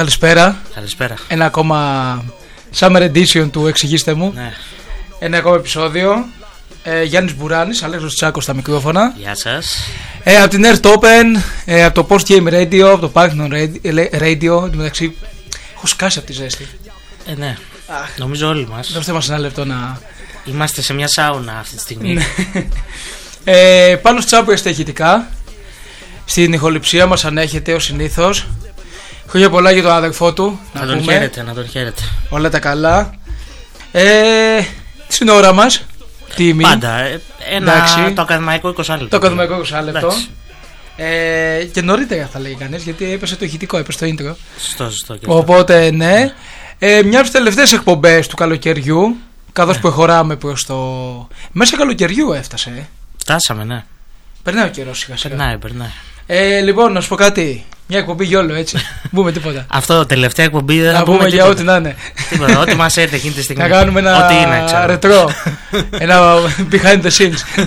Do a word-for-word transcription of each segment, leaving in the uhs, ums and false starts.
Καλησπέρα. Καλησπέρα. Ένα ακόμα Summer Edition του Εξηγήστε μου. Ναι. Ένα ακόμα επεισόδιο. ε, Γιάννης Μπουράνης, Αλέξος Τσάκος στα μικρόφωνα. Γεια σας. ε, Από την Earth Open, ε, από το Post Game Radio, από το Python Radio. Εν τω μεταξύ, έχω σκάσει από τη ζέστη. Ε, ναι. Αχ. Νομίζω όλοι μας. Δώστε μας ένα λεπτό να... Είμαστε σε μια σάουνα αυτή τη στιγμή. ε, Πάνω Τσάπου στα ηχητικά. Στην ηχοληψία μας, αν έχετε, ως συνήθως. Χρόνια πολλά για τον αδερφό του. Να τον χαίρετε, να τον χαίρετε. Όλα τα καλά. Ε, τι είναι η ώρα μας? Τιμή. Πάντα. Ε, ένα, Εντάξει. το ακαδημαϊκό είκοσι λεπτό. Το ακαδημαϊκό είκοσι λεπτό. Εντάξει. Ε, και νωρίτερα θα λέει κανείς, γιατί έπεσε το ηχητικό, έπεσε το intro. Σωστό, σωστό. Και αυτό. Οπότε ναι. ε, Μια από τις τελευταίες εκπομπές του καλοκαιριού, καθώς Ναι. προχωράμε προς το... Μέσα καλοκαιριού έφτασε. ε. Φτάσαμε, ναι. Περνάει ο καιρός σιγά σιγά. Περνάει, περνάει. ε, Λοιπόν, να σου πω κάτι. Μια εκπομπή γιόλο, έτσι. Μπούμε τίποτα. Αυτό, τελευταία εκπομπή δεν Να θα πούμε πούμε για τίποτα. ό,τι να είναι. Τίποτα, ό,τι μας έρθει εκείνη τη στιγμή. Να κάνουμε ένα Ό,τι είναι, ξέρω. ρετρό. Ένα behind the scenes.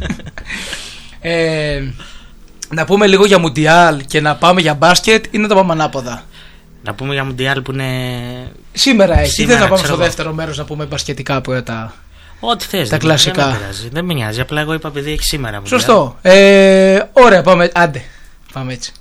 ε, Να πούμε λίγο για Μουντιάλ και να πάμε για μπάσκετ ή να τα πάμε ανάποδα? Να πούμε για Μουντιάλ που είναι. Σήμερα έχει. Σήμερα, Δεν θα πάμε ξέρω στο εγώ. δεύτερο μέρος να πούμε μπασκετικά πρώτα. Ό,τι θες. Τα δεν- κλασικά. Δεν με πειράζει. Δεν με νοιάζει. Απλά εγώ είπα επειδή έχει σήμερα Μουντιάλ. Σωστό. ε, Ωραία, πάμε. Άντε. Πάμε έτσι.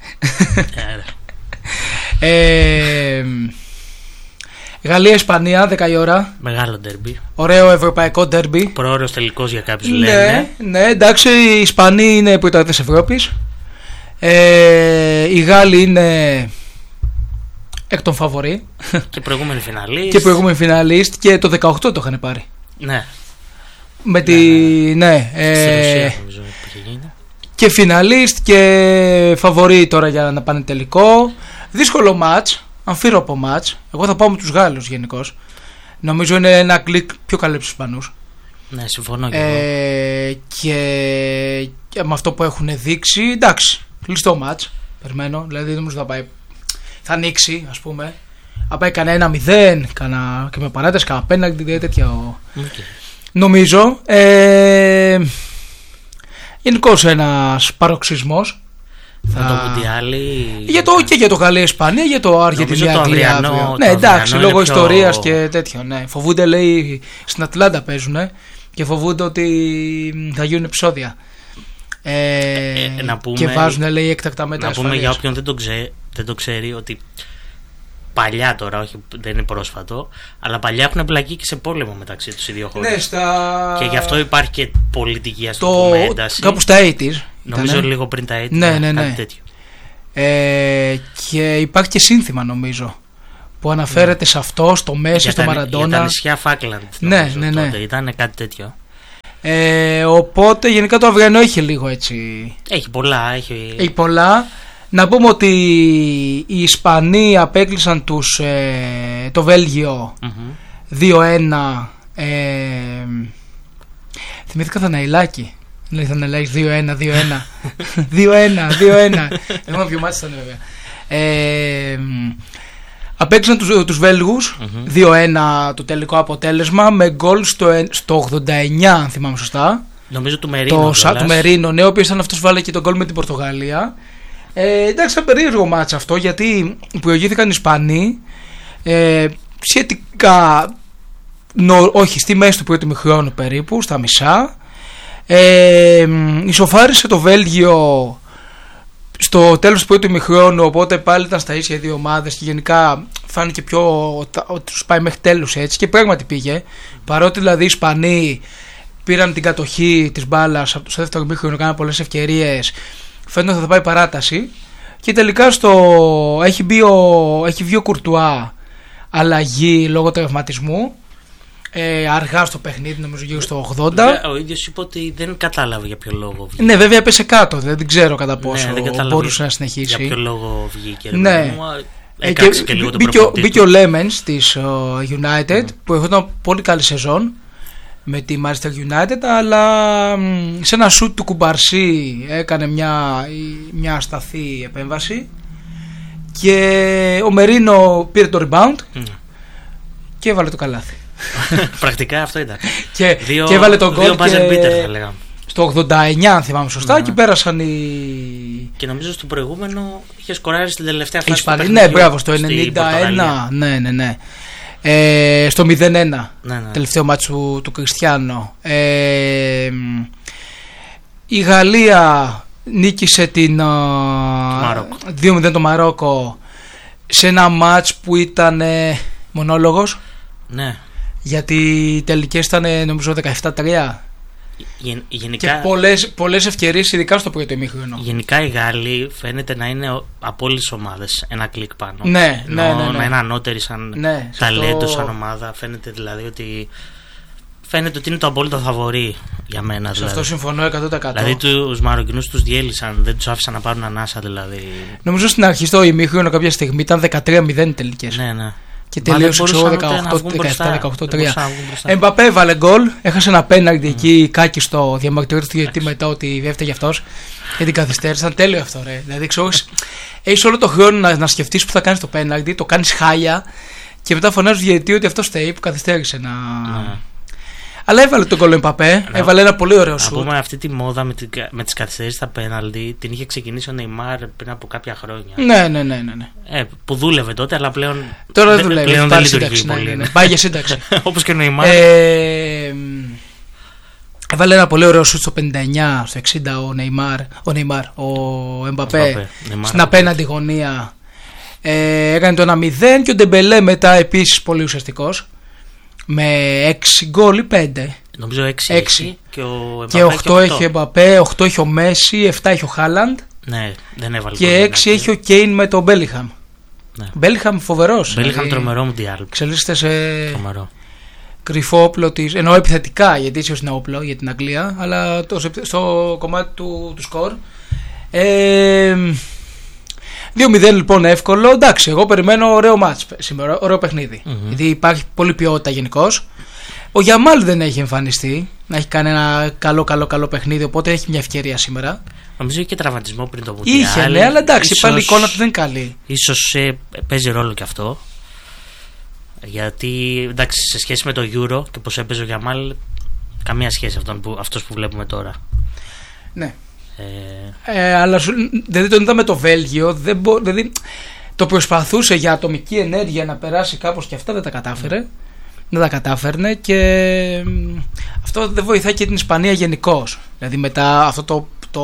Ε, ε, Γαλλία-Ισπανία, δέκα η ώρα. Μεγάλο ντερμπι. Ωραίο ευρωπαϊκό ντέρμπι. Προώριος τελικός για κάποιους Ναι, λένε. ναι, εντάξει, οι Ισπανοί είναι πρωταθλητές Ευρώπης. Ε, οι Γάλλοι είναι εκ των φαβορί. Και προηγούμενη φιναλίστ. Και προηγούμενη φιναλίστ και το δεκαοκτώ το είχαν πάρει. Ναι. Με τη. Ναι, ε, Στη Ρωσία νομίζω που είχε γίνει. και φιναλίστ και φαβορί τώρα για να πάνε τελικό. Δύσκολο μάτς, αμφίροπο μάτς. Εγώ θα πάω με τους Γάλλους γενικώς. Νομίζω είναι ένα κλικ πιο καλό από τους Ισπανούς. Ναι, συμφωνώ και εγώ. Ε, και, και με αυτό που έχουν δείξει, εντάξει, κλειστό μάτς. Περιμένω, δηλαδή νομίζω θα πάει. Θα ανοίξει, ας πούμε. Θα πάει κανένα ένα μηδέν, κανένα, και με παράταση, κανένα πέναλτι, τέτοιο. Okay. Νομίζω. Ε, γενικώς ένας παροξισμός. Με το Μουντιάλ. Για το, και για το Γαλλία-Ισπανία, για το Αργεντινία-Αγγλία αύριο. αυριανό- Ναι, το εντάξει, αυριανό λόγω είναι πιο- ιστορίας και τέτοιο. Ναι. Φοβούνται, λέει, στην Ατλάντα παίζουν και φοβούνται ότι θα γίνουν επεισόδια. Ε, Ε, να πούμε- και βάζουν, λέει, έκτακτα μέτρα Να πούμε ασφαλείας. για όποιον δεν το, ξέ, δεν το ξέρει ότι παλιά τώρα, όχι δεν είναι πρόσφατο, αλλά παλιά έχουν εμπλακεί και σε πόλεμο μεταξύ τους οι δύο χώρες. Ναι, στα... Και γι' αυτό υπάρχει και πολιτική, ας το το... πούμε, ένταση. κάπου στα ογδόντα. Νομίζω ήτανε. λίγο πριν τα έτη. Ναι, ναι, ναι. Κάτι τέτοιο. Ε, και υπάρχει και σύνθημα, νομίζω, που αναφέρεται σε αυτό, στο Μέση, Για στο τα, Μαραντόνα. για τα νησιά Φάκλαντ. Ναι, ναι, ναι. Ήταν κάτι τέτοιο. Ε, οπότε γενικά το αυριανό έχει λίγο έτσι. Έχει πολλά. Έχει... Έχει πολλά. Να πούμε ότι οι Ισπανοί απέκλεισαν τους, ε, το Βέλγιο Mm-hmm. δύο ένα. ε, Θυμήθηκα Θαναηλάκη. Λέει Θαναηλάκης δύο ένα, δύο ένα. δύο ένα, δύο ένα. Εγώ πιο μάτς ήταν βέβαια. ε, Απέκλεισαν τους, τους Βέλγους Mm-hmm. δύο ένα το τελικό αποτέλεσμα, με γκολ στο, ε- στο ογδόντα εννιά, αν θυμάμαι σωστά. Νομίζω του Μερίνο. Το Σα του Μερίνο, ναι, ο οποίος ήταν αυτός που βάλε και τον γκολ με την Πορτογαλία. Ε, εντάξει, ήταν περίεργο μάτς αυτό, γιατί προηγήθηκαν οι Ισπανοί ε, σχετικά νο, όχι, στη μέση του πρώτου μηχρόνου περίπου, στα μισά. ε, Ισοφάρισε το Βέλγιο στο τέλος του πρώτου ημιχρόνου, οπότε πάλι ήταν στα ίσια οι δύο ομάδες και γενικά φάνηκε πιο ότι τους πάει μέχρι τέλους, έτσι, και πράγματι πήγε, παρότι δηλαδή οι Ισπανοί πήραν την κατοχή της μπάλας από το δεύτερο ημίχρονο, κάναν πολλές ευκαιρίες, φαίνεται ότι θα πάει παράταση και τελικά στο... έχει, μπει ο... έχει βγει ο Κουρτουά αλλαγή λόγω τραυματισμού, ε, αργά στο παιχνίδι, νομίζω γύρω στο ογδόντα. Ο ίδιος είπε ότι δεν κατάλαβε για ποιο λόγο βγήκε. Ναι, βέβαια έπεσε κάτω, δεν ξέρω κατά πόσο Ναι, δεν κατάλαβε μπορούσε να συνεχίσει. Για ποιο λόγο βγήκε. Ναι. Ε, και, και, και λίγο μπήκε, τον ο, μπήκε ο Λέμενς της uh, United, mm. που έχονταν πολύ καλή σεζόν με τη Manchester United, αλλά μ, σε ένα σουτ του Κουμπαρσί έκανε μια, μια ασταθή επέμβαση και ο Μερίνο πήρε το rebound mm. και έβαλε το καλάθι. Πρακτικά αυτό ήταν. και, δύο, και έβαλε τον γκολ. Δύο buzzer beater θα λέγαμε. Στο ογδόντα εννιά, αν θυμάμαι σωστά, ναι. Και πέρασαν οι. Και νομίζω στο προηγούμενο είχε σκοράρει στην τελευταία φάση. Ισπανία, ναι, μπράβο, στο ενενήντα ένα. Ναι, ναι, ναι. Ε, στο μηδέν ένα. Ναι, ναι. Τελευταίο μάτσο του, του Κριστιάνο. Ε, η Γαλλία νίκησε την δύο μηδέν το Μαρόκο σε ένα μάτς που ήταν ε, μονόλογος. Ναι. Γιατί οι τελικές ήταν νομίζω δεκαεπτά τρία. Γεν, γενικά, και πολλές, πολλές ευκαιρίες, ειδικά στο πρώτο ημίχρονο. Γενικά οι Γάλλοι φαίνεται να είναι από όλες τις ομάδες ένα κλικ πάνω. Ναι, ναι, ναι, ναι. Να είναι ανώτεροι σαν ναι, ταλέντο, αυτό... σαν ομάδα. Φαίνεται δηλαδή ότι. Φαίνεται ότι είναι το απόλυτο φαβορί για μένα. Σε δηλαδή. αυτό συμφωνώ εκατό τοις εκατό. Δηλαδή τους Μαροκινούς τους διέλυσαν, δεν τους άφησαν να πάρουν ανάσα δηλαδή. Νομίζω στην αρχή στο ημίχρονο κάποια στιγμή ήταν δεκατρία μηδέν τελικές. Ναι, ναι. Και τελείωσε ξέρω δεκαεπτά δεκαοκτώ τρία. Εμπαπέ έβαλε γκολ, έχασε ένα πέναλτι mm. εκεί κάκιστο, διαμαρτυρήθηκε του διαιτητή μετά ότι έφταιγε αυτός και την καθυστέρησε. Ήταν τέλειο αυτό, ρε. Δηλαδή, ξέρω, έχεις όλο το χρόνο να, να σκεφτείς που θα κάνεις το πέναλτι, το κάνεις χάλια και μετά φωνάζεις του διαιτητή ότι αυτό φταίει που καθυστέρησε να. Mm. Αλλά έβαλε τον γκολ Εμπαπέ, no. έβαλε ένα πολύ ωραίο σουτ. Να πούμε αυτή τη μόδα με, τη, με τις καθυστερήσεις στα πέναλτι την είχε ξεκινήσει ο Νεϊμάρ πριν από κάποια χρόνια. Ναι, ναι, ναι. ναι, ναι. Ε, που δούλευε τότε, αλλά πλέον. Τώρα δεν δουλεύει. Πλέον δεν λειτουργεί ναι, πολύ. Ναι, ναι. Πάει για σύνταξη. Όπως και ο Νεϊμάρ. Ε, έβαλε ένα πολύ ωραίο σουτ στο πενήντα εννιά, στο εξήντα ο Νεϊμάρ, ο, Νεϊμάρ, ο Εμπαπέ, στην απέναντι γωνία. Ε, έκανε το ένα μηδέν και ο Ντεμπελέ μετά επίσης πολύ ουσιαστικός. Με έξι γκολ ή πέντε. Νομίζω έξι. έξι. Και, ο και οκτώ έχει ο Εμπαπέ, οκτώ έχει ο Μέση, επτά έχει ο Χάλαντ. Ναι, δεν έβαλε. Και έξι έχει ο Κέιν με τον Μπέλιχαμ. Μπέλιχαμ φοβερός. Μπέλιχαμ τρομερό Μουντιάλ. Εξελίσσεται σε τρομερό. Κρυφό όπλο της. Εννοώ επιθετικά, γιατί ίσως είναι όπλο για την Αγγλία, αλλά το, στο κομμάτι του, του σκορ. Ε, δύο μηδέν λοιπόν εύκολο. Εντάξει, εγώ περιμένω ωραίο μάτς σήμερα, ωραίο παιχνίδι. Mm-hmm. Γιατί υπάρχει πολλή ποιότητα γενικώς. Ο Γιαμάλ δεν έχει εμφανιστεί να έχει κάνει ένα καλό καλό καλό παιχνίδι, οπότε έχει μια ευκαιρία σήμερα. Νομίζω είχε και τραυματισμό πριν το Μουντιάλ. Είχε, ναι, αλλά εντάξει, ίσως, πάλι η εικόνα του δεν είναι καλή. Ίσως ε, παίζει ρόλο και αυτό. Γιατί εντάξει, σε σχέση με το Euro και πως έπαιζε ο Γιαμάλ, καμία σχέση αυτόν που, αυτός που βλέπουμε τώρα. Ναι. Ε... Ε, αλλά δηλαδή τον είδαμε το Βέλγιο, δεν μπο, δηλαδή, το προσπαθούσε για ατομική ενέργεια να περάσει κάπως και αυτά δεν τα κατάφερε. Mm. Δεν τα κατάφερνε και αυτό δεν βοηθάει και την Ισπανία γενικώς. Δηλαδή μετά αυτό το, το...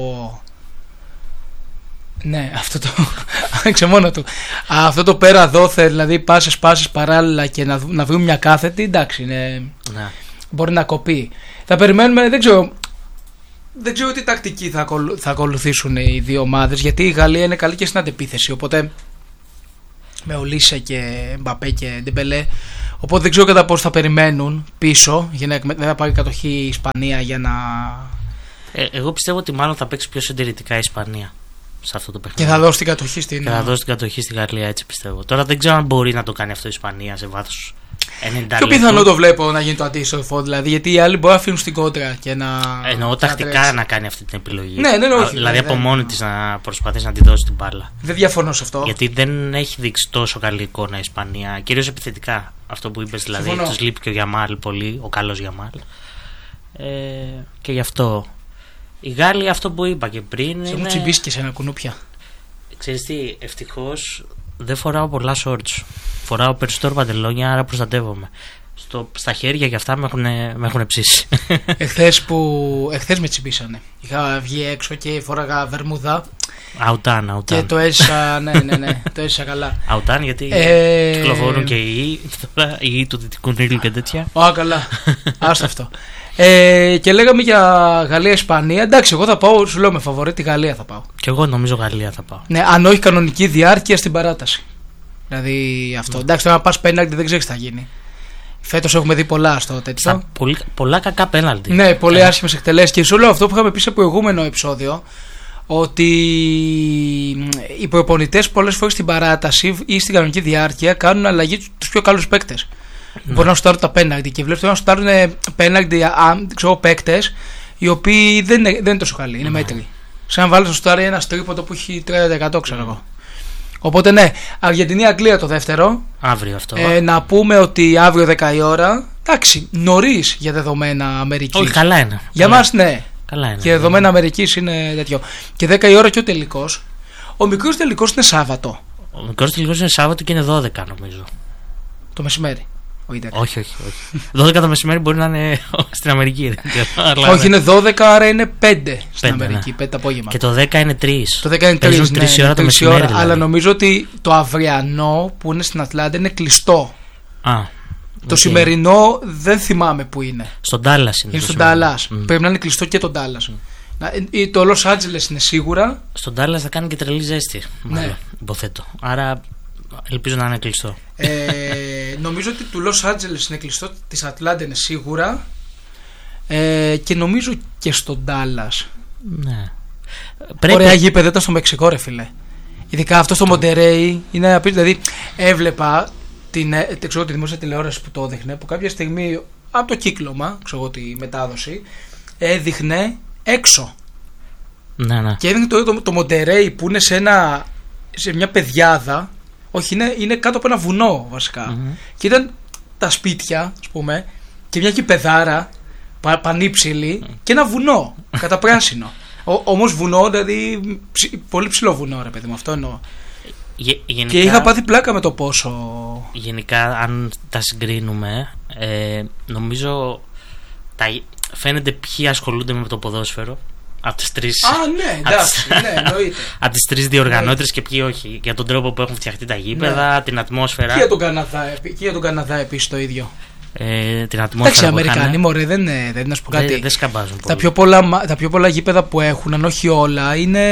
ναι, αυτό το ξεμόνο του. Αυτό το πέρα δόθε, δηλαδή πάσες πάσες παράλληλα και να, να βρουν μια κάθετη, εντάξει, είναι, ναι. Μπορεί να κοπεί. Θα περιμένουμε, δεν ξέρω, δεν ξέρω τι τακτική θα, ακολου, θα ακολουθήσουν οι δύο ομάδες, γιατί η Γαλλία είναι καλή και στην αντεπίθεση, οπότε με Ολίσσα και Μπαπέ και Ντεμπελέ, οπότε δεν ξέρω κατά πώς θα περιμένουν πίσω για να δεν θα πάρει κατοχή η Ισπανία για να... Ε, εγώ πιστεύω ότι μάλλον θα παίξει πιο συντηρητικά η Ισπανία σε αυτό το παιχνίδι. Και θα δώσει την κατοχή στην... Και θα δώσει την κατοχή στη Γαλλία, έτσι πιστεύω. Τώρα δεν ξέρω αν μπορεί να το κάνει αυτό η Ισπανία σε βάθος ενενήντα Πιο πιθανό το βλέπω να γίνει το αντίστοιχο, δηλαδή, γιατί οι άλλοι μπορεί να αφήνουν στην κόντρα και να... Εννοώ τακτικά να κάνει αυτή την επιλογή. Ναι, ναι, όχι. Δηλαδή ναι, από ναι. μόνη της να προσπαθήσει να τη δώσει την μπάλα. Δεν διαφωνώ σε αυτό. Γιατί δεν έχει δείξει τόσο καλή εικόνα η Ισπανία, κυρίως επιθετικά. Αυτό που είπες, δηλαδή, τους λείπει και ο Γιαμάλ πολύ, ο καλός Γιαμάλ. Ε, και γι' αυτό. Οι Γάλλοι, αυτό που είπα και πριν. Σε είναι... μου τσιμπήσει σε ένα κουνούπια. Ξέρεις τι, ευτυχώς δεν φοράω πολλά shorts. Φοράω περισσότερο παντελόνια, άρα προστατεύομαι. Στο, στα χέρια και αυτά με έχουν, με έχουν ψήσει. Εχθές, που, εχθές με τσιμπήσανε. Είχα βγει έξω και φοράγα βερμούδα. Αουτάν, αουτάν. Και το έζησα, ναι, ναι, ναι, το έζησα καλά. Αουτάν, γιατί ε... κυκλοφορούν και οι ιοί, οι ιοί του Δυτικού Νείλου και τέτοια. Ω, καλά. Άστα αυτό. Ε, και λέγαμε για Γαλλία-Ισπανία. Εντάξει, εγώ θα πάω, σου λέω με φαβορί τη Γαλλία θα πάω. Και εγώ νομίζω Γαλλία θα πάω. Ναι, αν όχι κανονική διάρκεια στην παράταση. Δηλαδή αυτό. Mm. Εντάξει, τώρα να πα πέναλτι δεν ξέρει τι θα γίνει. Φέτος έχουμε δει πολλά στο τέτοιο. Στα πολύ, πολλά κακά πέναλτι. Ναι, πολύ yeah. άσχημες εκτελέσεις. Και σου λέω αυτό που είχαμε πει σε προηγούμενο επεισόδιο, ότι οι προπονητές πολλές φορές στην παράταση ή στην κανονική διάρκεια κάνουν αλλαγή τους πιο καλούς παίκτες. Mm. Μπορεί να σουτάρουν τα πέναλτι και βλέπετε να σουτάρουν πέναλτι παίκτες οι οποίοι δεν είναι, δεν είναι τόσο καλοί, είναι mm. μέτροι. Σαν να βάλει να σουτάρει ένα τρίποντο που έχει τριάντα τοις εκατό, ξέρω εγώ. Mm. Οπότε ναι, Αργεντινή-Αγγλία το δεύτερο. Αύριο αυτό. Ε, να πούμε ότι αύριο δέκα η ώρα. Εντάξει, νωρίς για δεδομένα Αμερική. Όχι, καλά είναι. Για μας ναι. Καλά είναι. Και δεδομένα Αμερικής είναι τέτοιο. Και δέκα η ώρα και ο τελικός. Ο μικρός τελικός είναι Σάββατο. Ο μικρός τελικός είναι Σάββατο και είναι δώδεκα νομίζω. Το μεσημέρι. Όχι, όχι, όχι. δώδεκα το μεσημέρι μπορεί να είναι στην Αμερική. Όχι, είναι δώδεκα, άρα είναι πέντε στην πέντε, Αμερική. Ναι. πέντε το απόγευμα. Και το δέκα είναι τρία. Το δέκα είναι τρία. Παίζουν τρεις η ώρα το μεσημέρι. Ώρα, δηλαδή. Αλλά νομίζω ότι το αυριανό που είναι στην Ατλάντα είναι κλειστό. Α, το okay. σημερινό δεν θυμάμαι που είναι. Στον Ντάλλας είναι. Είναι στον Ντάλλας. Mm. Πρέπει να είναι κλειστό και τον Ντάλλας. Mm. Το Λος Άντζελες είναι σίγουρα. Στον Ντάλλας θα κάνει και τρελή ζέστη. Μάλλον, ναι. Υποθέτω. Άρα ελπίζω να είναι κλειστό. Ε, νομίζω ότι του Λος Άντζελες είναι κλειστό. Της Ατλάντα είναι σίγουρα. Ε, και νομίζω και στον Ντάλλας. Ναι. Πρέπει... Ωραία γήπεδα ήταν στο Μεξικό, ρε φίλε. Ειδικά αυτό στο Μοντερέι είναι απίστευτο. Δηλαδή, έβλεπα την, ξέρω, τη δημόσια τηλεόραση που το έδειχνε, που κάποια στιγμή από το κύκλωμα, ξέρω, τη μετάδοση, έδειχνε έξω. Ναι, ναι. Και έδειχνε το, το, το Μοντερέι που είναι σε, ένα, σε μια πεδιάδα. Όχι, είναι, είναι κάτω από ένα βουνό βασικά. Mm-hmm. Και ήταν τα σπίτια, ας πούμε, και μια κηπεδάρα πα, πανύψηλη και ένα βουνό κατά πράσινο. Όμως βουνό, δηλαδή ψ, πολύ ψηλό βουνό, ρε παιδί μου, αυτό εννοώ. Γε, γενικά, και είχα πάθει πλάκα με το πόσο. Γενικά, αν τα συγκρίνουμε, ε, νομίζω τα, φαίνεται ποιοι ασχολούνται με το ποδόσφαιρο. Από τις τρεις, Α, ναι, εντάξει, ναι, εννοείται. Από τις τρεις διοργανώτρες και ποιοι όχι. Για τον τρόπο που έχουν φτιαχτεί τα γήπεδα, ναι. Την ατμόσφαιρα. Και για τον Καναδά, και για τον Καναδά επίσης το ίδιο. Ε, την ατμόσφαιρα. Εντάξει, οι Αμερικανοί, μωρέ, δεν είναι, δεν είναι, να σου πω κάτι. Δεν, δεν σκαμπάζουν πολύ. Τα πιο, πολλά, τα πιο πολλά γήπεδα που έχουν, αν όχι όλα, είναι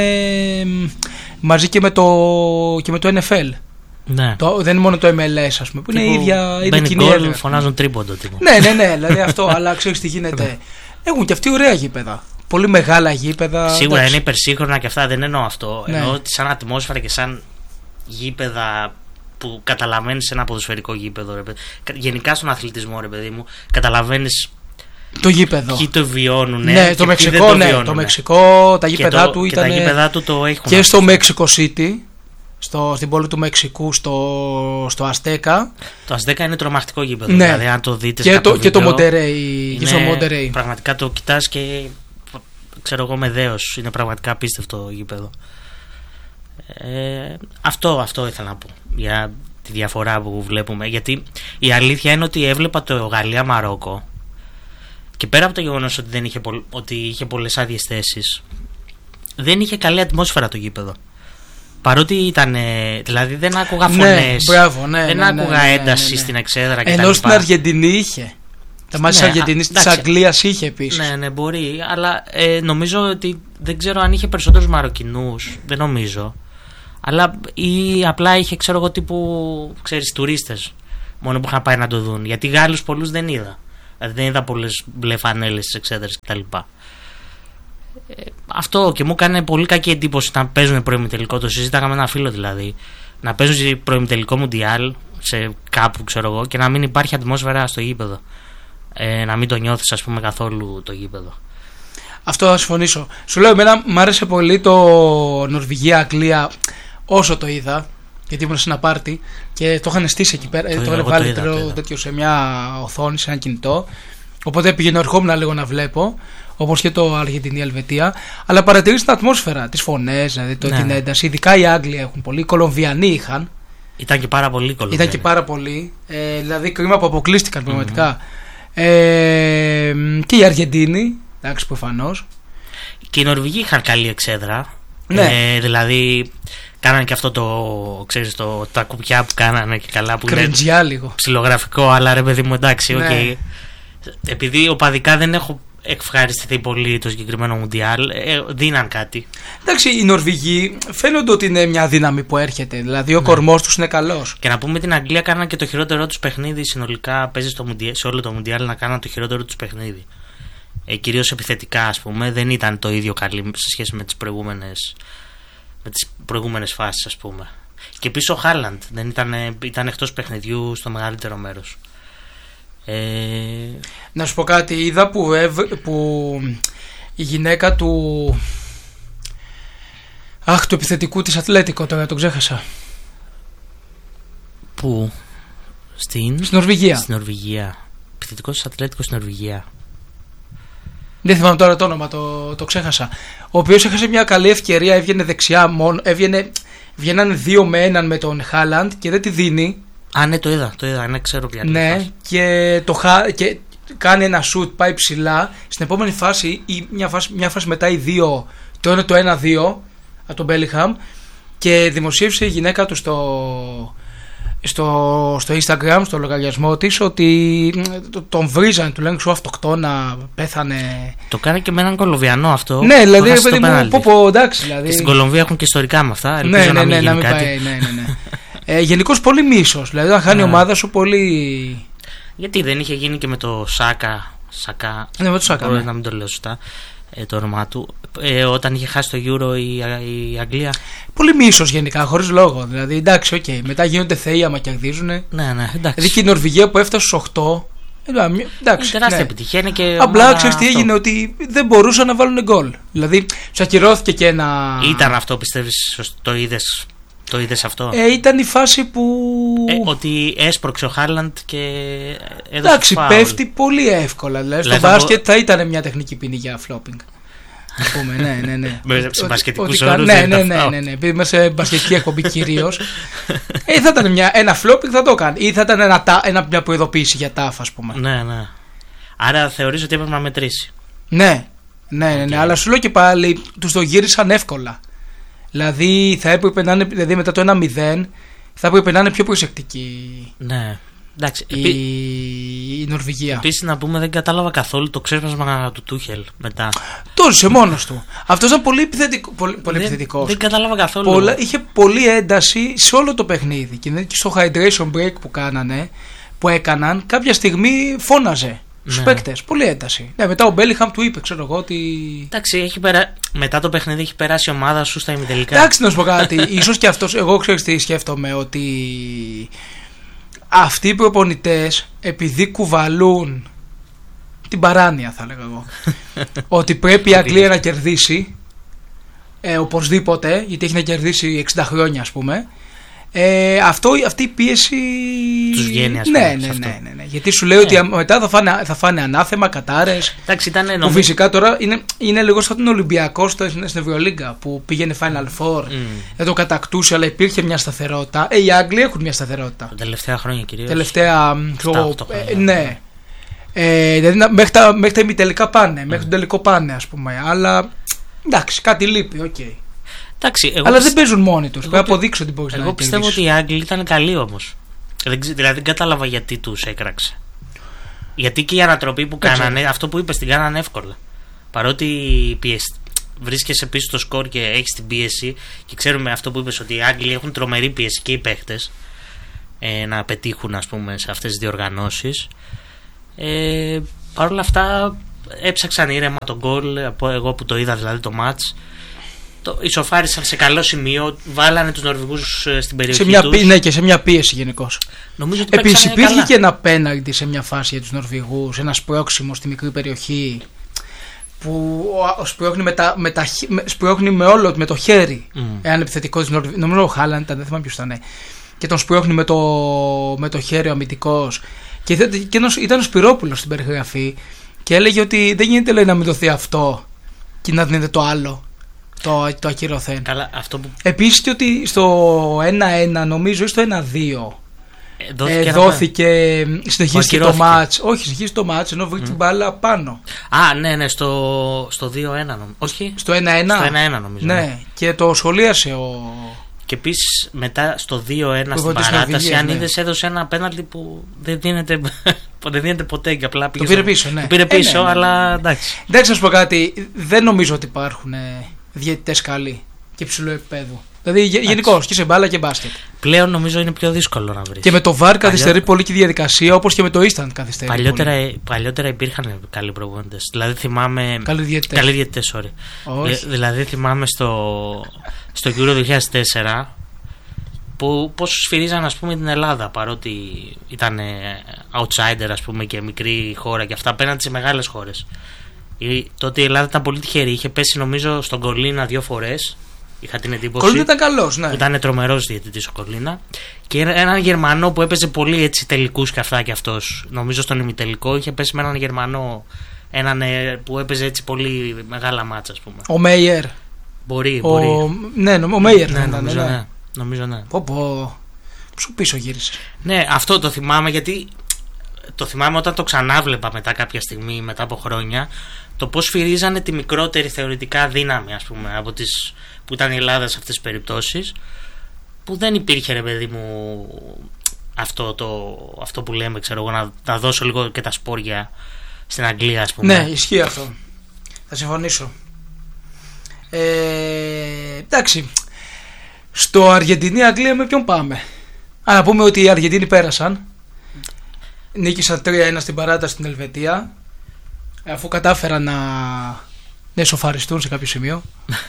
μαζί και με το, και με το N F L. Ναι. Το, δεν είναι μόνο το M L S, ας πούμε, που είναι η ίδια, ίδια κοινή έδρα. Φωνάζουν τρίποντο. Ναι, ναι, ναι, δηλαδή αυτό, αλλά ξέρεις τι γίνεται. Έχουν και αυτοί ωραία γήπεδα. Πολύ μεγάλα γήπεδα. Σίγουρα εντάξει. Είναι υπερσύγχρονα και αυτά, δεν εννοώ αυτό. Ναι. Εννοώ ότι σαν ατμόσφαιρα και σαν γήπεδα που καταλαβαίνεις ένα ποδοσφαιρικό γήπεδο. Ρε παιδί. Γενικά στον αθλητισμό, ρε παιδί μου, καταλαβαίνεις το γήπεδο. Ποιοι το βιώνουν. Ναι, το Μεξικό, το, ναι, το Μεξικό, τα γήπεδά του ήταν. Και τα γήπεδά του το έχουν. Και στο Mexico City, στο, στην πόλη του Μεξικού, στο, στο Αστέκα. Το Αστέκα είναι τρομακτικό γήπεδο. Ναι. Δηλαδή, αν το δείτε και, το, βίντεο, και το Μοντερέι. Και στο Μοντερέι. Πραγματικά το κοιτάς και ξέρω εγώ με δέος. Είναι πραγματικά απίστευτο γήπεδο. Ε, αυτό, αυτό ήθελα να πω για τη διαφορά που βλέπουμε. Γιατί η αλήθεια είναι ότι έβλεπα το Γαλλία-Μαρόκο και πέρα από το γεγονός ότι, δεν είχε, πο, ότι είχε πολλές άδειες θέσεις, δεν είχε καλή ατμόσφαιρα το γήπεδο. Παρότι ήταν. Δηλαδή δεν άκουγα φωνές. Ναι, μπράβο, ναι, δεν ναι, άκουγα ναι, ναι, ένταση ναι, ναι. στην εξέδρα κτλ. Ενώ στην Αργεντινή είχε. Τα μάτια ναι, της Αργεντινής, της Αγγλίας είχε επίσης. Ναι, ναι, μπορεί. Αλλά ε, νομίζω ότι δεν ξέρω αν είχε περισσότερους Μαροκινούς. Δεν νομίζω. Αλλά ή απλά είχε, ξέρω εγώ, τύπου ξέρεις, τουρίστες μόνο που είχαν πάει να το δουν. Γιατί Γάλλους πολλούς δεν είδα. Δηλαδή δεν είδα πολλές μπλε φανέλες στις εξέδρες κτλ. Ε, αυτό και μου έκανε πολύ κακή εντύπωση να παίζουν προημιτελικό. Το συζήταγα με ένα φίλο δηλαδή. Να παίζουν προημιτελικό Μουντιάλ σε κάπου, ξέρω εγώ, και να μην υπάρχει ατμόσφαιρα στο γήπεδο. Ε, να μην το νιώθεις, ας πούμε, καθόλου το γήπεδο. Αυτό θα συμφωνήσω. Σου λέω, εμένα μου άρεσε πολύ το Νορβηγία-Αγγλία όσο το είδα. Γιατί ήμουν σε ένα πάρτι και το είχαν στήσει εκεί πέρα. Το, το είχαν βάλει το το τέτοιο σε μια οθόνη, σε ένα κινητό. Οπότε πήγαινε, ερχόμουν λίγο να βλέπω. Όπως και το Αργεντινή-Ελβετία. Αλλά παρατηρείς την ατμόσφαιρα, τις φωνές, δηλαδή το, ναι. την ένταση. Ειδικά οι Άγγλοι έχουν πολύ. Οι Κολομβιανοί είχαν. Ήταν και πάρα πολύ Κολομβιανοί. Ήταν και πάρα πολύ. Ε, δηλαδή κρίμα που αποκλείστηκαν πραγματικά. Mm-hmm. Ε, και οι Αργεντίνοι. Εντάξει, προφανώς. Και οι Νορβηγοί είχαν καλή εξέδρα. Ναι. Ε, δηλαδή κάνανε και αυτό το, ξέρεις, το, τα κουπιά που κάνανε και καλά. Που κρεντζιά είναι λίγο. Ψιλογραφικό, αλλά ρε παιδί μου, εντάξει, ναι. okay. Επειδή οπαδικά δεν έχω ευχαριστηθεί πολύ το συγκεκριμένο Μουντιάλ, ε, δίναν κάτι. Εντάξει, οι Νορβηγοί φαίνονται ότι είναι μια δύναμη που έρχεται. Δηλαδή ο ναι. κορμός τους είναι καλός. Και να πούμε την Αγγλία κάναν και το χειρότερό τους παιχνίδι. Συνολικά παίζει στο Μουντιάλ, σε όλο το Μουντιάλ να κάναν το χειρότερο τους παιχνίδι. Ε, κυρίως επιθετικά, ας πούμε, δεν ήταν το ίδιο καλή σε σχέση με τις προηγούμενες, με τις προηγούμενες φάσεις, ας πούμε. Και επίσης ο Χάλαντ δεν ήταν, ήταν εκτός παιχνιδιού στο μεγαλύτερο μέρος. Ε... Να σου πω κάτι, είδα που, ευ, που η γυναίκα του αχ, του επιθετικού της Ατλέτικο, τώρα το ξέχασα. Πού? Στην... Στην Νορβηγία. Στην Νορβηγία. Επιθετικός της Ατλέτικο στην Νορβηγία. Δεν θυμάμαι τώρα το όνομα, το, το ξέχασα. Ο οποίος έχασε μια καλή ευκαιρία, έβγαινε δεξιά μόνο, έβγαινε, βγαίνανε δύο με έναν με τον Χάλαντ και δεν τη δίνει. Α, ναι, το είδα, το είδα, ναι, ξέρω πια. Ναι, και, το, και κάνει ένα shoot, πάει ψηλά. Στην επόμενη φάση, ή μια φάση, μια φάση μετά, οι δύο, το είναι το ένα δύο από τον Μπέλιγχαμ, και δημοσίευσε η γυναίκα του στο, στο, στο Instagram, στο λογαριασμό της, ότι τον βρίζανε, του λένε σου αυτοκτόνα, πέθανε. Το κάνει και με έναν Κολομβιανό αυτό. Ναι, δηλαδή, παιδί μου, πω, πω, εντάξει, δηλαδή. Και στην Κολομβία έχουν και ιστορικά με αυτά. Ελπίζω ναι, ναι, να μην ναι, γίνει να μην κάτι. πάει, ναι, ναι, ναι. ε, γενικώς πολύ μίσος, δηλαδή όταν χάνει η ομάδα σου πολύ. Γιατί δεν είχε γίνει και με το Σάκα. Σάκα. Ναι, με το Σάκα. Μπορεί ναι. να μην το λέω σωστά. Ε, το όνομά του, ε, όταν είχε χάσει το Euro η, η Αγγλία. Πολύ μίσος γενικά, χωρίς λόγο. Δηλαδή, εντάξει, οκ, okay. Μετά γίνονται θεοί άμα κερδίζουν. Ναι, ναι, εντάξει. Δηλαδή και η Νορβηγία που έφτασε στους οκτώ. Εντάξει, είναι τεράστια ναι. επιτυχία. Είναι και απλά ξέρεις τι έγινε, ότι δεν μπορούσαν να βάλουν γκολ. Δηλαδή, τους ακυρώθηκε και ένα. Ήταν αυτό, πιστεύεις, το είδες. Το είδες αυτό. Ε, ήταν η φάση που. Ε, ότι έσπρωξε ο Χάλαντ και έδωσε. Εντάξει, πέφτει πολύ εύκολα. Δηλαδή, στο μπάσκετ μπο... θα ήταν μια τεχνική ποινή για flopping. Α πούμε, ναι, ναι, ναι. Σε μπασκετικούς όρους. Ναι, ναι, ναι, ναι, ναι. Επειδή είμαστε σε μπασκετική εκπομπή κυρίως. ε, θα ήταν μια, ένα flopping, θα το έκανε. Ή θα ήταν ένα, ένα, μια προειδοποίηση για τάφ, ας πούμε. Ναι, ναι. Άρα θεωρείς ότι έπρεπε να μετρήσει. Ναι, ναι, ναι, ναι. Okay. Αλλά σου λέω και πάλι, τους το γύρισαν εύκολα. Δηλαδή, θα έπρεπε να είναι, δηλαδή μετά το ένα μηδέν θα έπρεπε να είναι πιο προσεκτική. Ναι. Εντάξει, η... επί... η Νορβηγία. Επίσης να πούμε, δεν κατάλαβα καθόλου το ξέσπασμα του Τούχελ μετά. Το ζήσε μόνος του. Αυτός ήταν πολύ, επιθετικό, πολύ, πολύ δεν, επιθετικός. Δεν κατάλαβα καθόλου. Πολλά, είχε πολλή ένταση σε όλο το παιχνίδι. Και στο hydration break που κάνανε, που έκαναν, κάποια στιγμή φώναζε στους ναι. παίκτες. Πολύ ένταση. Ναι, μετά ο Μπέλιγχαμ του είπε, ξέρω εγώ, ότι. Εντάξει, έχει περα... μετά το παιχνίδι έχει περάσει η ομάδα σου στα ημιτελικά. Εντάξει, να σου πω κάτι. Ίσως και αυτός, εγώ ξέρεις τι σκέφτομαι, ότι αυτοί οι προπονητές, επειδή κουβαλούν την παράνοια, θα λέγα εγώ, ότι πρέπει η Αγγλία να κερδίσει ε, οπωσδήποτε, γιατί έχει να κερδίσει εξήντα χρόνια, ας πούμε. Ε, αυτό, αυτή η πίεση τους βγαίνει, ας πούμε, ναι, ναι, ναι, ναι, ναι. Γιατί σου λέει ναι. ότι μετά θα φάνε, θα φάνε ανάθεμα, κατάρες. Εντάξει, ήταν που νομί... φυσικά τώρα είναι, είναι λίγο σαν τον Ολυμπιακό στην Ευρωλίγκα που πήγαινε Final Four, mm. δεν το κατακτούσε, αλλά υπήρχε μια σταθερότητα. Ε, οι Άγγλοι έχουν μια σταθερότητα. Τα τελευταία χρόνια κυρίως. Τελευταία το, ε, ναι. Ε, δηλαδή μέχρι τα, μέχρι τα ημιτελικά πάνε, mm. μέχρι τον τελικό πάνε, ας πούμε. Αλλά εντάξει, κάτι λείπει, οκ. Okay. Εντάξει, αλλά πιστε... δεν παίζουν μόνοι τους. Πρέπει να αποδείξω ότι μπορείς να Εγώ πιστεύω ότι οι Άγγλοι ήταν καλοί όμως. Δηλαδή δεν κατάλαβα γιατί τους έκραξε. Γιατί και η ανατροπή που δεν κάνανε, ξέρω. Αυτό που είπες την κάνανε εύκολα. Παρότι πιεσ... βρίσκεσαι πίσω στο σκορ και έχεις την πίεση, και ξέρουμε αυτό που είπες, ότι οι Άγγλοι έχουν τρομερή πίεση και οι παίχτες ε, να πετύχουν, ας πούμε, σε αυτές τις διοργανώσεις. Ε, Παρ' όλα αυτά έψαξαν ήρεμα τον γκολ, εγώ που το είδα δηλαδή το μάτς. Το ισοφάρισαν σε καλό σημείο, βάλανε τους Νορβηγούς στην περιοχή σε μια, τους. Ναι, και σε μια πίεση γενικώς. Νομίζω ότι επίσης υπήρχε καλά. Και ένα πέναλτι σε μια φάση για τους Νορβηγούς, ένα σπρώξιμο στη μικρή περιοχή που σπρώχνει με, τα, με, τα, σπρώχνει με όλο με το χέρι mm. έναν επιθετικό της Νορβηγίας. Νομίζω ο Χάλαντ ήταν, δεν θυμάμαι ποιος ήταν, και τον σπρώχνει με το, με το χέρι ο αμυντικός, και, και ήταν ο Σπυρόπουλος στην περιγραφή και έλεγε ότι δεν γίνεται, λέει, να μην δοθεί αυτό και να δίνεται το άλλο, το, το ακυρωθέν. Καλά, αυτό που... Επίσης και ότι στο ένα ένα νομίζω ή στο ένα δύο ε, δόθηκε, ε, δόθηκε συνεχίστηκε το μάτς. Όχι, συνεχίστηκε το μάτς ενώ βρήκε mm. την μπάλα πάνω. Α, ναι, ναι, στο, στο δύο ένα νομίζω. Όχι, στο ένα ένα. Στο ένα ένα νομίζω. Ναι, ναι. Και το σχολίασε ο... Και επίσης μετά στο δύο ένα στην παράταση, αν ναι. είδες, έδωσε ένα πέναλτι που δεν δίνεται, δεν δίνεται ποτέ και απλά πήγε. Το πήρε πίσω, ναι. Το πήρε πίσω, ε, ναι, ναι, ναι. αλλά εντάξει. Εντάξει, να σου πω κάτι. Δεν νομίζω ότι υπάρχουν διαιτητές καλοί και υψηλού επίπεδου. Δηλαδή γενικώς και σε μπάλα και μπάσκετ. Πλέον νομίζω είναι πιο δύσκολο να βρεις. Και με το βαρ καθυστερεί Παλιό... πολύ και η διαδικασία, όπως και με το instant καθυστερεί. Παλιότερα, πολύ. παλιότερα υπήρχαν καλοί προπονητές. Δηλαδή θυμάμαι. Καλοί διαιτητές. Καλοί διαιτητές, sorry. Δη, δηλαδή θυμάμαι στο, στο Euro δύο χιλιάδες τέσσερα που πώς σφυρίζαν, ας πούμε, την Ελλάδα, παρότι ήταν outsider, ας πούμε, και μικρή χώρα και αυτά, απέναντι σε μεγάλες χώρες. Η, τότε η Ελλάδα ήταν πολύ τυχερή. Είχε πέσει νομίζω στον Κολίνα δύο φορές. Είχα την εντύπωση. Κολίνα ήταν καλός, ναι. Ήταν τρομερός διαιτητής ο Κολίνα. Και έναν Γερμανό που έπαιζε πολύ έτσι τελικούς και αυτά κι αυτός. Νομίζω στον ημιτελικό είχε πέσει με έναν Γερμανό έναν που έπαιζε έτσι πολύ μεγάλα μάτσα, ας πούμε. Ο Μέιερ. Μπορεί, ο... μπορεί. Ναι, ο Μέιερ. Ναι, ναι, νομίζω, ναι. ναι. νομίζω ναι. Πω, πω. Σου πίσω γύρισε. Ναι, αυτό το θυμάμαι γιατί το θυμάμαι όταν το ξανάβλεπα μετά κάποια στιγμή, μετά από χρόνια, το πώς φυρίζανε τη μικρότερη θεωρητικά δύναμη, ας πούμε, από τις, που ήταν η Ελλάδα σε αυτές τις περιπτώσεις, που δεν υπήρχε, ρε παιδί μου, αυτό, το, αυτό που λέμε, ξέρω εγώ, να, να δώσω λίγο και τα σπόρια στην Αγγλία, ας πούμε. Ναι, ισχύει αυτό. Θα συμφωνήσω. Ε, εντάξει. Στο Αργεντινή-Αγγλία με ποιον πάμε? Α, να πούμε ότι οι Αργεντίνοι πέρασαν. Νίκησαν τρία ένα στην παράταση στην Ελβετία, αφού κατάφεραν να εσωφαριστούν σε κάποιο σημείο.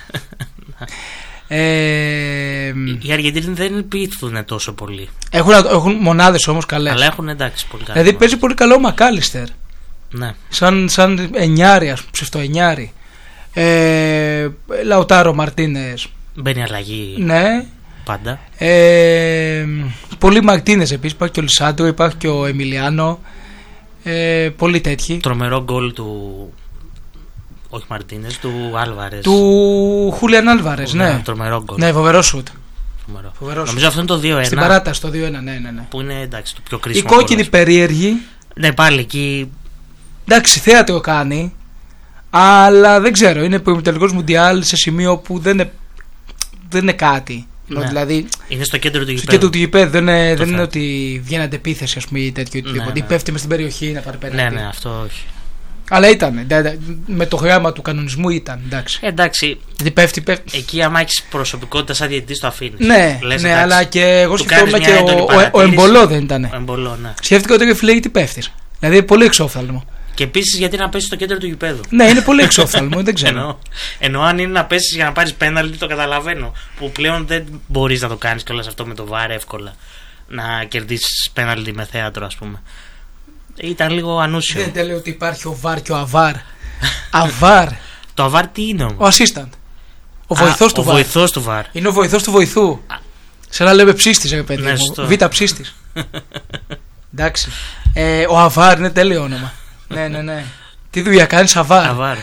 ε, οι Αργεντίνοι δεν πείθουν τόσο πολύ. Έχουν, έχουν μονάδες όμως καλές. Αλλά έχουν, εντάξει, πολύ καλές. Δηλαδή παίζει πολύ καλό ο Μακάλιστερ. Ναι. Σαν, σαν εννιάρι, ας πούμε, ψευτοεννιάρι. Ε, Λαουτάρο Μαρτίνες. Μπαίνει αλλαγή. Ναι. Πάντα. Ε, πολλοί Μαρτίνες επίσης. Υπάρχει και ο Λισάντρο, υπάρχει και ο Εμιλιάνο. Ε, πολλοί τέτοιοι. Τρομερό γκολ του. Όχι Μαρτίνες, του Άλβαρες. Του Χούλιαν Άλβαρες, ναι. Τρομερό γκολ. Ναι, φοβερό σουτ. Νομίζω σουτ. Αυτό είναι το δύο ένα. Στην παράταση το δύο ένα, ναι, ναι, ναι. Που είναι, εντάξει, το πιο κρίσιμο. Η κόκκινη περίεργη. Ναι, πάλι εκεί. Εντάξει, θέατρο κάνει. Αλλά δεν ξέρω, είναι προημιτελικός Μουντιάλ σε σημείο που δεν είναι, δεν είναι κάτι. Ναι. Δηλαδή, είναι στο κέντρο του γηπέδου. Στο κέντρο του γηπέδου δεν είναι, δεν είναι ότι βγαίνει αντεπίθεση, ας πούμε, ή τέτοιο οτιδήποτε. Ναι, ναι. Ή πέφτει μες στην περιοχή να πάρει πέναλτι. Ναι, ναι, αυτό όχι. Αλλά ήταν. Με το γράμμα του κανονισμού ήταν. Εντάξει. Ε, εντάξει. Γιατί πέφτει, πέφτει. Εκεί, άμα έχει προσωπικότητα σαν διαιτητής, το αφήνει. Ναι, Λες, ναι, εντάξει, αλλά και εγώ σκεφτόμουν και ο, ο, ο Εμπολό δεν ήταν. Ο Εμπολό, ναι. Σκέφτηκα ότι φίλε, γιατί πέφτει. Δηλαδή πολύ εξόφθαλμο. Και επίσης γιατί να πέσει στο κέντρο του γηπέδου. Ναι, είναι πολύ εξόφθαλμο, δεν ξέρω. Εννοώ, εννοώ αν είναι να πέσει για να πάρει πέναλτι, το καταλαβαίνω. Που πλέον δεν μπορεί να το κάνει κιόλας αυτό με το βάρ εύκολα. Να κερδίσει πέναλτι με θέατρο, ας πούμε. Ήταν λίγο ανούσιο. Δεν λέει ότι υπάρχει ο βάρ και ο αβάρ. Αβάρ. Το αβάρ τι είναι όμως? Ο assistant. Ο βοηθός του βάρ. Ο βοηθός του βάρ. Είναι ο βοηθός του βοηθού. Σαν να λέμε ψίστης, ρε παιδί ναι, μου. Β' ψίστης. Εντάξει. Ε, ο αβάρ είναι τέλειο όνομα. Ναι, ναι, ναι. Τι δουλειά κάνεις, αβάρ? Αβάρ.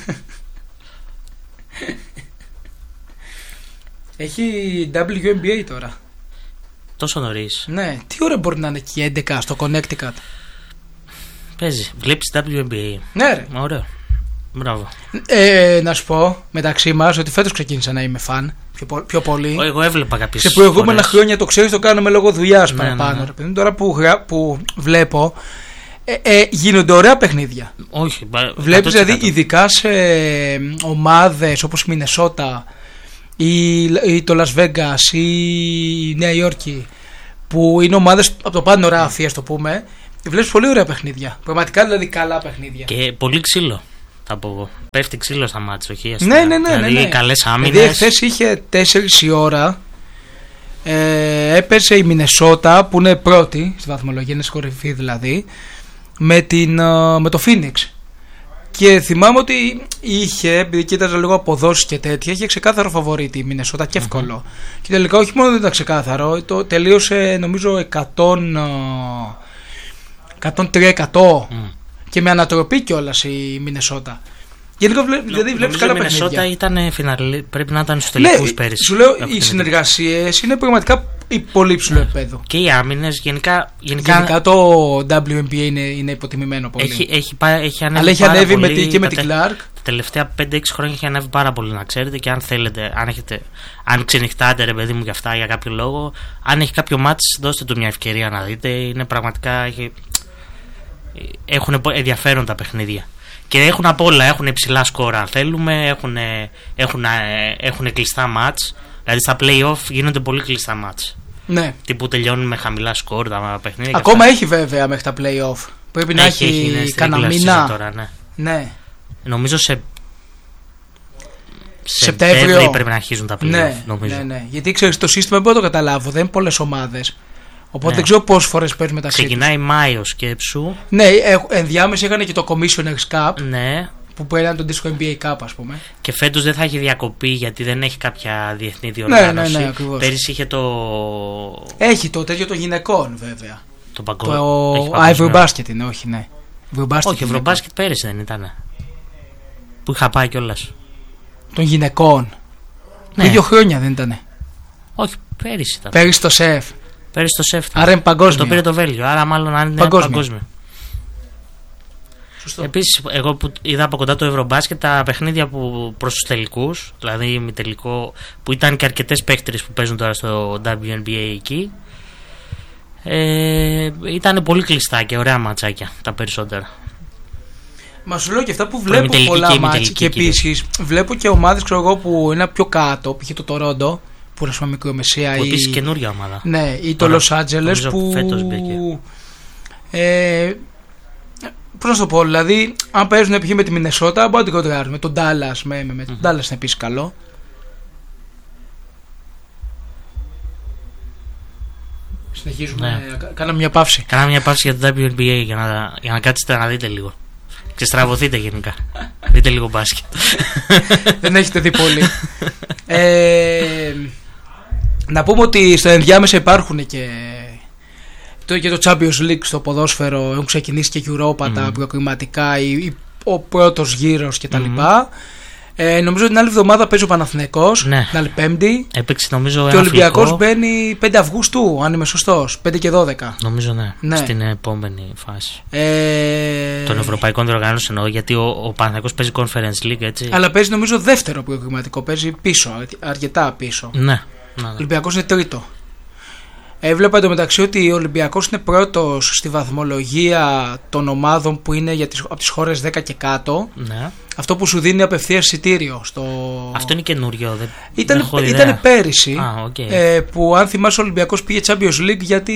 Έχει ντάμπλιου εν μπι έι τώρα. Τόσο νωρίς? Ναι. Τι ώρα μπορεί να είναι εκεί, έντεκα στο Connecticut? Παίζει. Βλέπεις ντάμπλιου εν μπι έι. Ναι, ρε. Ωραίο. Μπράβο. Ε, να σου πω μεταξύ μας ότι φέτος ξεκίνησα να είμαι φαν. Πιο, πιο πολύ. Εγώ έβλεπα κάποιες. Σε προηγούμενα φορές. Χρόνια το ξέρεις, το κάνουμε λόγω δουλειάς ναι, παραπάνω. Ναι, ναι. Τώρα που, που βλέπω. Ε, ε, γίνονται ωραία παιχνίδια. Όχι. Βλέπεις δηλαδή ειδικά σε ομάδες όπως η Μινεσότα ή, ή το Las Vegas ή η Νέα Υόρκη, που είναι ομάδες από το πάνω ράφι, ας το πούμε. Βλέπεις πολύ ωραία παιχνίδια. Πραγματικά δηλαδή καλά παιχνίδια. Και πολύ ξύλο, θα πω εγώ. Πέφτει ξύλο στα μάτια, όχι αστεία. Ναι, ναι, ναι. Δηλαδή ναι, ναι. καλές άμυνες. Δηλαδή χθες είχε τέσσερις η ώρα. Ε, έπεσε η Μινεσότα που είναι πρώτη στη βαθμολογία, είναι κορυφή δηλαδή, με, την, με το Phoenix. Και θυμάμαι ότι είχε, επειδή κοίταζα λίγο αποδόσεις και τέτοια, είχε ξεκάθαρο φαβορίτη η Μινεσότα και εύκολο. Mm-hmm. Και τελικά όχι μόνο δεν ήταν ξεκάθαρο, το τελείωσε νομίζω εκατό, εκατόν τρία εκατό mm. και με ανατροπή κιόλας η Μινεσότα. Γενικά βλέ, δηλαδή βλέπεις καλά παιχνίδια. Η Μινεσότα ήταν φιναλί, πρέπει να ήταν στους τελικούς ναι, πέρυσι. Σου λέω, οι συνεργασίες είναι πραγματικά πολύ ψηλό ναι. επίπεδο. Και οι άμυνες γενικά. Γενικά, γενικά το ντάμπλιου εν μπι έι είναι, είναι υποτιμημένο πολύ. Έχει, έχει, έχει ανέβει, αλλά έχει πάρα ανέβει πολύ, με τη, και με την Clark. Τα τελευταία πέντε έξι χρόνια έχει ανέβει πάρα πολύ, να ξέρετε. Και αν θέλετε, αν, έχετε, αν ξενυχτάτε, ρε παιδί μου, για αυτά για κάποιο λόγο, αν έχει κάποιο μάτς, δώστε του μια ευκαιρία να δείτε. Είναι πραγματικά. Έχει, έχουν ενδιαφέρον τα παιχνίδια. Και έχουν απ' όλα, έχουν υψηλά σκόρα αν θέλουμε, έχουν, έχουν, έχουν κλειστά μάτς. Δηλαδή στα play-off γίνονται πολύ κλειστά μάτς. Ναι. Τύπου τελειώνουν με χαμηλά σκόρ τα παιχνίδια. Ακόμα έχει βέβαια μέχρι τα play-off. Πρέπει να έχει, έχει ναι, κανένα μήνα. Τώρα, ναι. Ναι. Νομίζω σε Σεπτέμβριο πρέπει να αρχίζουν τα play-off. Ναι, νομίζω. ναι, ναι. Γιατί ξέρεις, το σύστημα δεν μπορώ να το καταλάβω. Δεν είναι πολλές ομάδες. Οπότε ναι. δεν ξέρω πόσες φορές παίρνει μεταξύ. Ξεκινάει Μάιο, σκέψου. Ναι, ενδιάμεσα είχαν και το Commissioner's Cup. Ναι. Που μπορεί να είναι το Disco εν μπι έι Cup, ας πούμε. Και φέτος δεν θα έχει διακοπή γιατί δεν έχει κάποια διεθνή διοργάνωση. Ναι, ναι, ναι, ακριβώς. Πέρυσι είχε το. Έχει το τέτοιο των γυναικών, βέβαια. Το παγκόσμιο. Το Ivory Basket είναι, όχι, ναι. Ευρωμπάσκετ. Όχι, Ευρωμπάσκετ πέρυσι δεν ήταν. Που είχα πάει κιόλας. Των γυναικών. Ναι. Δύο χρόνια δεν ήταν. Όχι, πέρυσι ήταν. Πέρυσι το ΣΕΦ. Πέρυσι το ΣΕΦ. Άρα είναι παγκόσμιο. Το πήρε το Βέλγιο. Άρα μάλλον αν είναι παγκόσμιο. παγκόσμιο. Επίσης, εγώ που είδα από κοντά το Ευρωμπάσκετ, τα παιχνίδια που προς τους τελικούς, δηλαδή ημιτελικό, που ήταν και αρκετές παίκτρες που παίζουν τώρα στο ντάμπλιου εν μπι έι εκεί, ε, ήταν πολύ κλειστά και ωραία ματσάκια τα περισσότερα. Μα σου λέω και αυτά που βλέπω πολλά μάτς και επίσης βλέπω και ομάδες, ξέρω εγώ, που είναι πιο κάτω, π.χ. το Τορόντο, που είναι μικρομεσαία. Που επίσης καινούργια ομάδα. Ναι, ή το Λος Άντζελες που. Φέτος μπήκε. Ε, Πώς να το πω, δηλαδή, αν παίζουν π.χ. με τη Μινεσότα, μπορούμε να την κοντράρουμε. Τον Ντάλλας, με, με, με, mm-hmm. τον Ντάλλας είναι επίσης καλό. Συνεχίζουμε. Ναι. Κάναμε μια παύση. Κάναμε μια παύση για το ντάμπλιου εν μπι έι για να, για να κάτσετε να δείτε λίγο. Ξεστραβωθείτε γενικά. Δείτε λίγο μπάσκετ. Δεν έχετε δει πολύ. ε, να πούμε ότι στο ενδιάμεσα υπάρχουν και. Το, και το Champions League στο ποδόσφαιρο, έχουν ξεκινήσει και Europa, mm. τα προκριματικά, η, η, ο πρώτος γύρος κτλ. Mm-hmm. Ε, νομίζω την άλλη εβδομάδα παίζει ο Παναθηναϊκός, ναι. την άλλη Πέμπτη. Έπαιξε νομίζω και ο Ολυμπιακός μπαίνει πέντε Αυγούστου, αν είμαι σωστός, πέντε και δώδεκα. Νομίζω ναι, ναι. Στην επόμενη φάση. Ε... Των Ευρωπαϊκών Διοργανώσεων εννοώ, γιατί ο, ο Παναθηναϊκός παίζει Conference League, έτσι. Αλλά παίζει νομίζω δεύτερο προκριματικό, παίζει πίσω, αρκετά πίσω. Ναι. ναι, ναι. Ο Ολυμπιακός είναι τρίτο. Έβλεπα εντωμεταξύ ότι ο Ολυμπιακός είναι πρώτος στη βαθμολογία των ομάδων που είναι για τις, από τις χώρες δέκα και κάτω. Ναι. Αυτό που σου δίνει απευθείας εισιτήριο. Στο... Αυτό είναι καινούριο. Δεν, ήταν δεν ήταν πέρυσι ah, okay. ε, που αν θυμάσαι ο Ολυμπιακός πήγε Champions League γιατί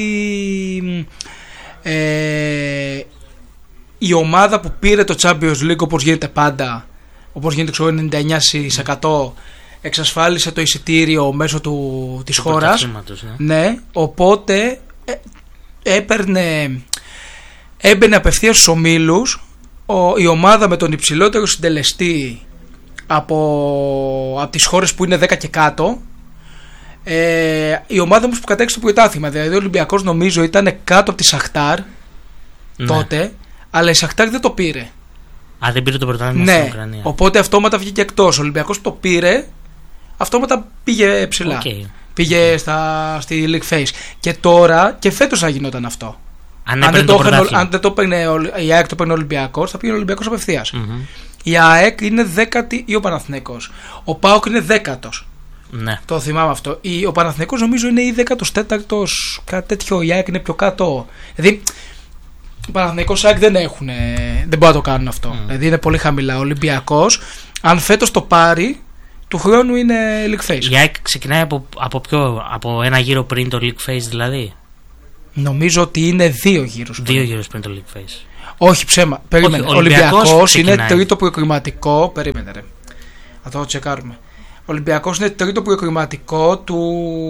ε, η ομάδα που πήρε το Champions League, όπως γίνεται πάντα, όπως γίνεται ξέρω ενενήντα εννιά τοις εκατό, εξασφάλισε το εισιτήριο μέσω του, της χώρας. Ναι. ναι, οπότε ε, έπαιρνε, έμπαινε απευθείας στους ομίλους ο, η ομάδα με τον υψηλότερο συντελεστή από, από τις χώρες που είναι δέκα και κάτω. Ε, η ομάδα όμως που κατέκτησε το πρωτάθλημα, δηλαδή ο Ολυμπιακός νομίζω ήταν κάτω από τη Σαχτάρ ναι. τότε, αλλά η Σαχτάρ δεν το πήρε. Α, δεν πήρε το πρωτάθλημα ναι, στην Ουκρανία. Οπότε αυτόματα βγήκε εκτός. Ο Ολυμπιακός το πήρε, αυτόματα πήγε ψηλά. Okay. Πήγε okay. Στα, στη League Phase. Και τώρα και φέτος θα γινόταν αυτό. Αν, αν, δεν, το το είχαν, αν δεν το παίρνε η ΑΕΚ, το παίρνε ο Ολυμπιακός, θα πήγε ο Ολυμπιακός απευθείας. Mm-hmm. Η ΑΕΚ είναι δέκατη ή ο Παναθηναϊκός. Ο ΠΑΟΚ είναι δέκατος. Ναι. Το θυμάμαι αυτό. Η, ο Παναθηναϊκός νομίζω είναι ή δέκατος τέταρτος, κάτι τέτοιο. Η ΑΕΚ είναι πιο κάτω. Δηλαδή ο Παναθηναϊκός ΑΕΚ δεν έχουν, δεν μπορούν να το κάνουν αυτό. Mm. Δηλαδή είναι πολύ χαμηλά. Ο Ολυμπιακός, αν φέτος το πάρει, του χρόνου είναι League Phase. Η ΑΕΚ ξεκινάει από, από, ποιο, από ένα γύρο πριν το League Phase δηλαδή. Νομίζω ότι είναι δύο γύρους. Δύο γύρους πριν το League Phase. Όχι ψέμα. Περίμενε. Ο Ολυμπιακός είναι τρίτο προκριματικό. Περίμενε ρε. Θα το τσεκάρουμε. Ο Ολυμπιακός είναι τρίτο προκριματικό του...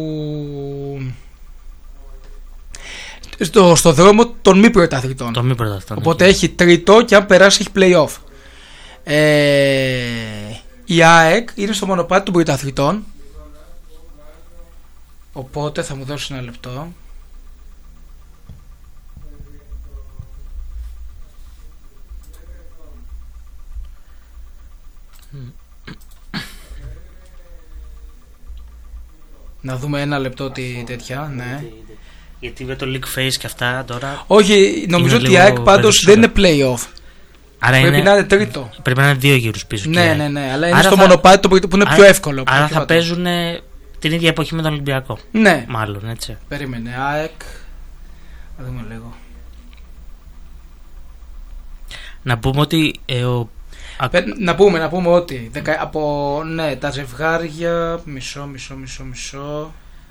Στο, στο δρόμο των μη πρωταθλητών. Των μη πρωταθλητών. Οπότε έχει. έχει τρίτο και αν περάσει έχει play-off. Ε, η ΑΕΚ είναι στο μονοπάτι των πρωταθλητών. Οπότε θα μου δώσει ένα λεπτό. Να δούμε ένα λεπτό τι τέτοια, ναι. Γιατί με το League Phase και αυτά τώρα. Όχι, νομίζω ότι η ΑΕΚ πάντως δεν είναι play-off. Άρα πρέπει είναι, να είναι τρίτο. Πρέπει να είναι δύο γύρους πίσω. Ναι, ναι, ναι, αλλά είναι άρα στο θα, μονοπάτι που είναι άρα, πιο εύκολο. Άρα θα παίζουν την ίδια εποχή με τον Ολυμπιακό. Ναι. Μάλλον, έτσι. Περίμενε, ΑΕΚ. Θα δούμε λίγο. Να πούμε ότι ε, ο Να πούμε, να πούμε ότι δεκα, από ναι, τα ζευγάρια. Μισό, μισό, μισό, μισό.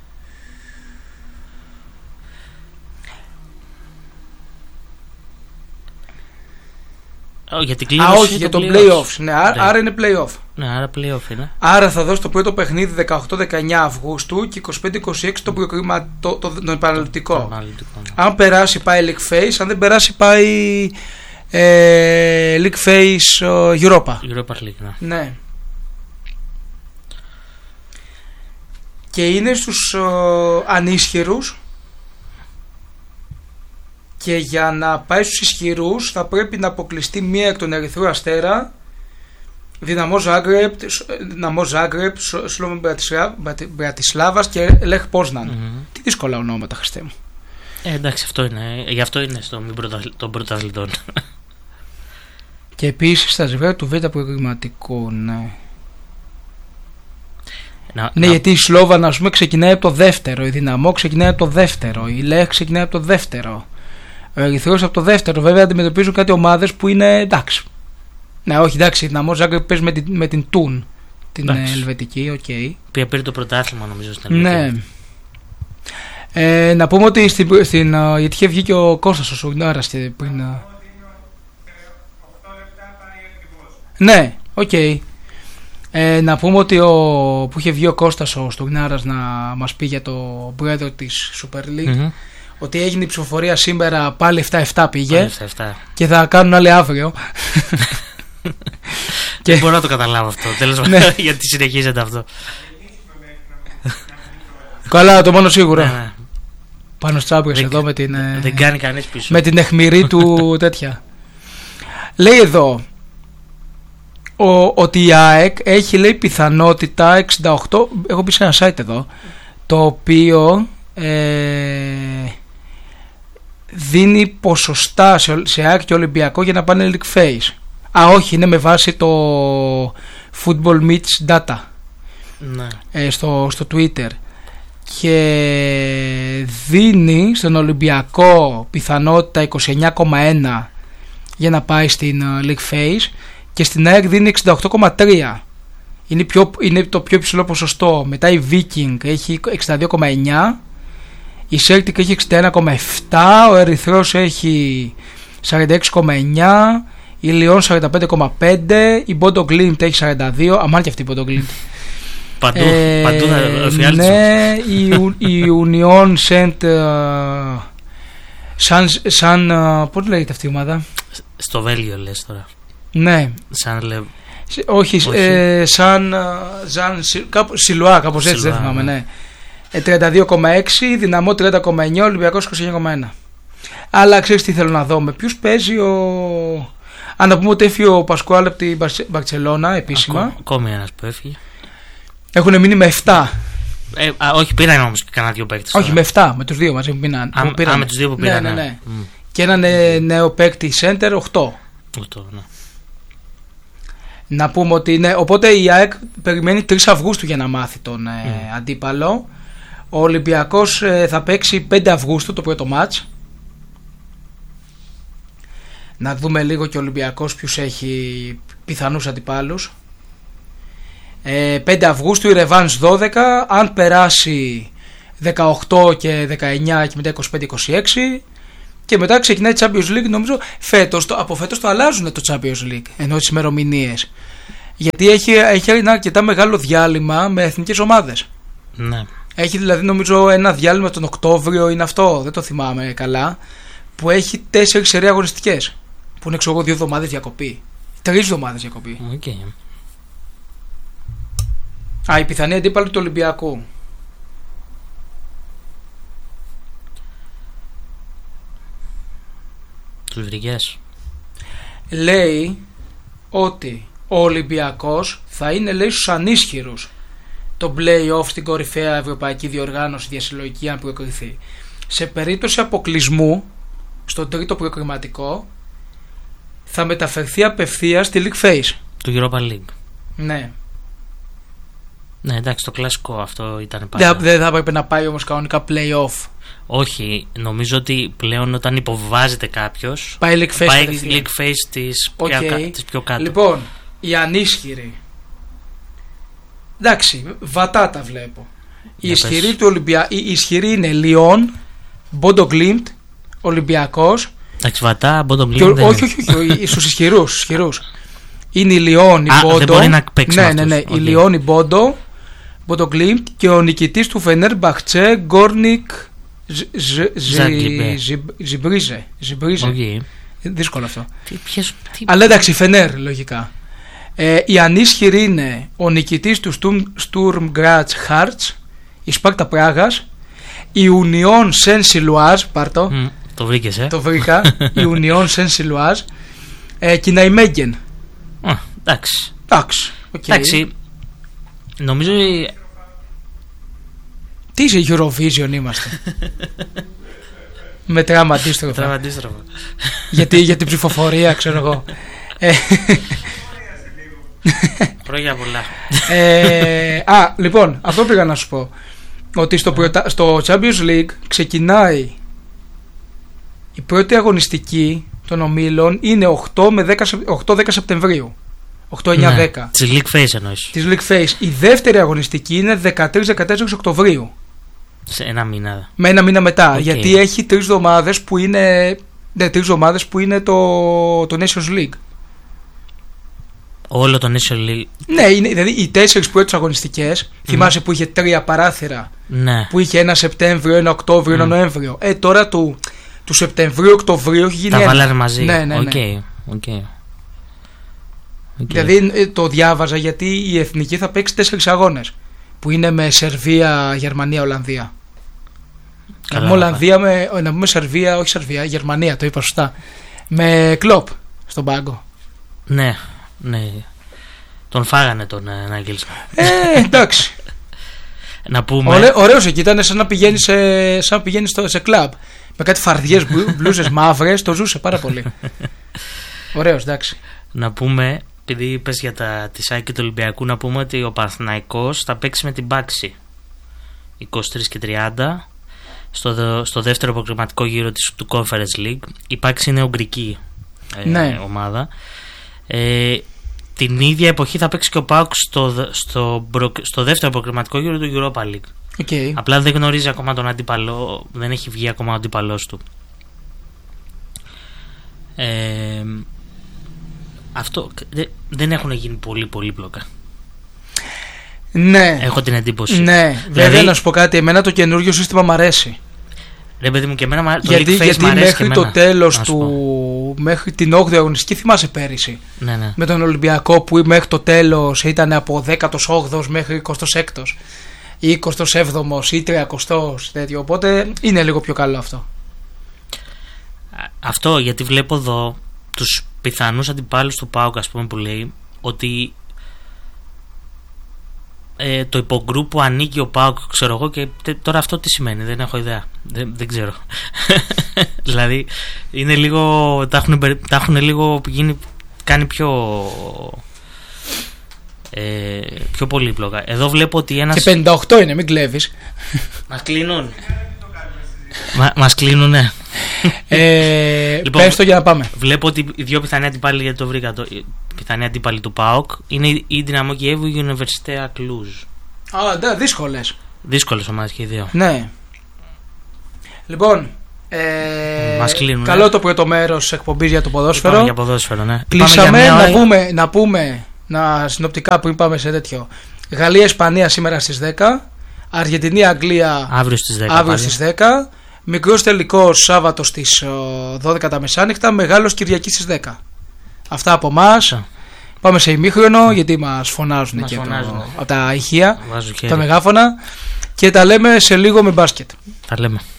Oh, για την κλήρωση. Α, όχι, για το play-off. Ναι, άρα, άρα είναι play-off. Ναι, άρα play-off είναι. Άρα θα δώσει το πρώτο παιχνίδι δεκαοκτώ δεκαεννιά Αυγούστου και είκοσι πέντε είκοσι έξι το προκρίμα, το, το, το, το επαναληπτικό. Ναι. Αν περάσει πάει League Phase, αν δεν περάσει πάει ε, League Phase uh, Europa. Europa League, ναι. ναι. Και είναι στους uh, ανίσχυρους και για να πάει στους ισχυρούς θα πρέπει να αποκλειστεί μία εκ των Ερυθρού Αστέρα, Δυναμό Ζάγκρεπ, Δυναμό Ζάγκρεπ, Σλόβεν Μπρατισλάβας και Λεχ Πόσναν. Mm-hmm. Τι δύσκολα ονόματα, Χριστέ μου. Ε, εντάξει, αυτό είναι. Γι' αυτό είναι στο των πρωταθλητών. Και επίσης στα ζευγάρια του Β' προκριματικού, ναι. Να, ναι, να... γιατί η Σλόβαν, ας πούμε, ξεκινάει από το δεύτερο, η Δυναμό ξεκινάει από το δεύτερο, η Λεχ ξεκινάει από το δεύτερο, ο Ερυθρός από το δεύτερο. Βέβαια αντιμετωπίζουν κάτι ομάδες που είναι εντάξει. Ναι, όχι, εντάξει, η Δυναμό Ζάγκρεπ παίζει με την, με την Τούν, την εντάξει. Ελβετική, οκ. Okay. Που πήρε το πρωτάθλημα, νομίζω, στην Ελβετική. Ναι. Ε, να πούμε ότι στην, στην, uh, γιατί είχε βγει και ο Κώστας ο Σουγνάρας πριν. Uh... Ναι, οκ. Okay. Ε, να πούμε ότι ο, που είχε βγει ο Κώστας ο Στουγνάρας να μας πει για το πρόεδρο της Super League, mm-hmm. ότι έγινε η ψηφοφορία σήμερα, πάλι επτά επτά πήγε επτά επτά. Και θα κάνουν άλλοι αύριο. Και... Δεν μπορώ να το καταλάβω αυτό, τέλος πάντων. Ναι. Γιατί συνεχίζεται αυτό. Καλά, το μόνο σίγουρο. Ναι, ναι. Πάνω στράμπρες εδώ με την, δεν κάνει κανείς πίσω. Με την αιχμηρή του τέτοια. Λέει εδώ ο, ότι η ΑΕΚ έχει, λέει, πιθανότητα εξήντα οκτώ. Έχω πει σε ένα site εδώ, το οποίο ε, δίνει ποσοστά σε, σε ΑΕΚ και Ολυμπιακό για να πάνε League Phase. Α, όχι, είναι με βάση το Football Meets Data. Ναι. ε, στο, στο Twitter. Και δίνει στον Ολυμπιακό πιθανότητα είκοσι εννιά κόμμα ένα για να πάει στην uh, League Phase, και στην ΑΕΚ δίνει εξήντα οκτώ κόμμα τρία. Είναι, πιο, είναι το πιο υψηλό ποσοστό. Μετά η Viking έχει εξήντα δύο κόμμα εννιά, η Celtic έχει εξήντα ένα κόμμα επτά, ο Ερυθρός έχει σαράντα έξι κόμμα εννιά, η Lyon σαράντα πέντε κόμμα πέντε, η Bodo Glimt έχει σαράντα δύο. Αμάν και αυτή η Bodo Glimt. Παντού, ε, παντού θα ναι, η, η Union Saint uh, σαν, σαν uh, πώς λέγεται αυτή η ομάδα? Στο Βέλγιο λες τώρα. Ναι. Σαν λε... όχι, όχι. Ε, σαν, σαν κάπου, Σιλουά, κάπως έτσι, δεν θυμάμαι, ναι. ε, τριάντα δύο κόμμα έξι, Δυναμό τριάντα κόμμα εννιά, Ολυμπιακός είκοσι εννιά κόμμα ένα. Αλλά ξέρεις τι θέλω να δω, με ποιους παίζει ο... Αν να πούμε ότι έφυγε ο Πασκουάλ από την Μπαρτσελώνα επίσημα. Ακόμη ένας που έφυγε. Έχουν μείνει με επτά. Ε, α, όχι, πήραν όμως και κανένα δύο παίκτες. Όχι, με επτά, με τους δύο μαζί που πήραν. Α, πήραν. Α, με τους δύο που πήραν. Ναι, ναι, ναι. Mm. Και έναν ε, νέο παίκτη center, οκτώ. οκτώ, ναι. Να πούμε ότι ναι, οπότε η ΑΕΚ περιμένει τρεις Αυγούστου για να μάθει τον ε, mm. αντίπαλο. Ο Ολυμπιακός ε, θα παίξει πέντε Αυγούστου το πρώτο μάτς. Να δούμε λίγο και ο Ολυμπιακός ποιους έχει πιθανούς αντιπάλους. ε, πέντε Αυγούστου η Revenge δώδεκα. Αν περάσει δεκαοκτώ και δεκαεννιά και μετά είκοσι πέντε είκοσι έξι. Και μετά ξεκινάει η Champions League. Νομίζω φέτος, το, από φέτος το αλλάζουν το Champions League, ενώ τις ημερομηνίες. Γιατί έχει, έχει ένα αρκετά μεγάλο διάλειμμα με εθνικές ομάδες. Ναι. Έχει δηλαδή νομίζω ένα διάλειμμα τον Οκτώβριο, είναι αυτό, δεν το θυμάμαι καλά, που έχει τέσσερις σερί αγωνιστικές. Που είναι, ξέρω εγώ, δύο εβδομάδες διακοπή. Τρεις εβδομάδες διακοπή. Okay. Α, η πιθανή αντίπαλη του Ολυμπιακού. Τους βρυγές. Λέει ότι ο Ολυμπιακός θα είναι, λέει, στους ανίσχυρους το play-off στην κορυφαία ευρωπαϊκή διοργάνωση διασυλλογική, αν προκριθεί. Σε περίπτωση αποκλεισμού στο τρίτο προκριματικό θα μεταφερθεί απευθείας στη League Phase του Europa League. Ναι. Ναι, εντάξει, το κλασικό αυτό ήταν πάντα. Δεν θα έπρεπε να πάει όμως κανονικά play-off? Όχι, νομίζω ότι πλέον όταν υποβάζεται κάποιος πάει League Phase, πάει League Phase της, okay. πια, της πιο κάτω. Λοιπόν, οι ανίσχυροι, εντάξει, βατά τα βλέπω. Η ισχυρή, του Ολυμπια... η ισχυρή είναι Λιόν, Bodo Glimt, Ολυμπιακός. Εντάξει, βατά, Bodo Glimt. Όχι, όχι, όχι, όχι, στους ισχυρούς, ισχυρούς. Είναι η Λιόν, η Bodo. Δεν μπορεί να παίξει. Ναι, ναι, ναι. Okay. Η Λιόν, η Bodo, Bodo Glimt και ο νικητής του Φενέρμπαχτσε, Γκόρνικ Ζιμπρίζε. Δύσκολο αυτό. Αλλά εντάξει, Φενέρ λογικά. Ε, η ανίσχυρη είναι ο νικητής του Sturm Graz Harz, η Σπάρτα Πράγας, η Union Saint-Gilloise, πάρτο, mm. Το βρήκες, ε. Το βρήκα. Η Union Saint-Gilloise. Ε, και η Nijmegen. Εντάξει. Εντάξει. Okay. Εντάξει. Νομίζω. Τι σε Eurovision είμαστε. Με τράμα αντίστροφα. Τράμα αντίστροφα. Γιατί για την ψηφοφορία, ξέρω εγώ. Χρόνια πολλά. ε, α, λοιπόν, αυτό πήγα να σου πω. Ότι στο, πρωτα... στο Champions League ξεκινάει η πρώτη αγωνιστική των ομίλων είναι οκτώ με δέκα Σεπτεμβρίου. οκτώ εννιά δέκα. Ναι, της League Phase εννοείς. Της League Phase. Η δεύτερη αγωνιστική είναι δεκατρείς δεκατέσσερις Οκτωβρίου. Σε ένα μήνα. Με ένα μήνα μετά. Okay. Γιατί έχει τρεις εβδομάδες που είναι. Ναι, τρεις εβδομάδες που είναι το, το Nations League. Όλο το Nations League. Ναι, είναι, δηλαδή οι τέσσερις πρώτες αγωνιστικές. Mm. Θυμάσαι που είχε τρία παράθυρα. Ναι. Που είχε ένα Σεπτέμβριο, ένα Οκτώβριο, mm. ένα Νοέμβριο. Ε, τώρα του, του Σεπτεμβρίου-Οκτωβρίου έχει γίνει. Τα ένα. βάλανε μαζί. Ναι, ναι, ναι. Okay. Okay. Okay. Δηλαδή το διάβαζα γιατί η εθνική θα παίξει τέσσερις αγώνες. Που είναι με Σερβία, Γερμανία, Ολλανδία. Να πούμε Ολλανδία με, να πούμε Σερβία, όχι Σερβία, Γερμανία, το είπα σωστά. Με Κλοπ στον πάγκο. Ναι, ναι. Τον φάγανε τον Νάγκελσμαν. Ε, εντάξει. Να πούμε. Ωραί, ωραίος εκεί ήταν, σαν να πηγαίνει σε, σαν να πηγαίνει στο, σε κλαμπ. Με κάτι φαρδιές μπλούζες μαύρες, το ζούσε πάρα πολύ. Ωραίος, εντάξει. Να πούμε, επειδή είπες για τα της ΑΕΚ και του Ολυμπιακού, να πούμε ότι ο Παναθηναϊκός θα παίξει με την Πάξη είκοσι τρεις και τριάντα στο, στο δεύτερο προκριματικό γύρο της, του Conference League. Η Πάξη είναι ουγγρική ε, ναι. ομάδα. Ε, την ίδια εποχή θα παίξει και ο ΠΑΟΚ στο, στο, στο, στο δεύτερο προκριματικό γύρο του Europa League. Okay. Απλά δεν γνωρίζει ακόμα τον αντίπαλο, δεν έχει βγει ακόμα ο αντίπαλός του. Ε, αυτό δεν έχουν γίνει πολύ πολύπλοκα. Ναι. Έχω την εντύπωση. Ναι, βέβαια δηλαδή, να σου πω κάτι, εμένα το καινούργιο σύστημα μ' αρέσει. Ρε παιδί μου, και εμένα το γιατί, League Phase γιατί μ' αρέσει μέχρι και το εμένα, τέλος του, μέχρι την όγδοη αγωνιστική, θυμάσαι πέρυσι, ναι, ναι. με τον Ολυμπιακό που μέχρι το τέλος ήταν από δέκατος όγδοος μέχρι εικοστός έκτος ή εικοστός έβδομος ή τριακοστός τέτοιο, οπότε είναι λίγο πιο καλό αυτό. Αυτό γιατί βλέπω εδώ τους πιθανούς αντιπάλους του ΠΑΟΚ, ας πούμε, που λέει ότι ε, το υπογκρουπ που ανήκει ο ΠΑΟΚ, ξέρω εγώ, και τώρα αυτό τι σημαίνει, δεν έχω ιδέα, δεν, δεν ξέρω. Δηλαδή είναι λίγο, τα έχουν, τα έχουν λίγο γίνει, κάνει πιο ε, πιο πολύπλοκα. Εδώ βλέπω ότι ένας... Και πενήντα οκτώ είναι, μην κλέβεις. Μας κλείνουν. Μα, μας κλείνουν, ναι. Ε, λοιπόν, πες το για να πάμε. Βλέπω ότι οι δύο πιθανοί αντίπαλοι, γιατί το βρήκα, το, πιθανοί αντίπαλοι του ΠΑΟΚ είναι η Δυναμό Κιέβου και η Université Κλουζ. Α, ναι, δύσκολες. Δύσκολες ομάδες και οι δύο. Ναι. Λοιπόν, ε, μας κλείνουν, καλό ναι. Το πρώτο μέρος εκπομπής για το ποδόσφαιρο. Πάμε για ποδόσφαιρο, ναι. Κλείσαμε για να, πούμε, να πούμε να, συνοπτικά πριν πάμε σε τέτοιο. Γαλλία-Ισπανία σήμερα στις δέκα. Αργεντινή-Αγγλία αύριο στις δέκα. Αύριο στις δέκα. Μικρός τελικός Σάββατο στις δώδεκα τα μεσάνυχτα. Μεγάλος Κυριακή στις δέκα. Αυτά από εμάς. Πάμε σε ημίχρονο γιατί μας φωνάζουν μας και φωνάζουν. Το, από τα ηχεία, τα μεγάφωνα. Και τα λέμε σε λίγο με μπάσκετ. Τα λέμε.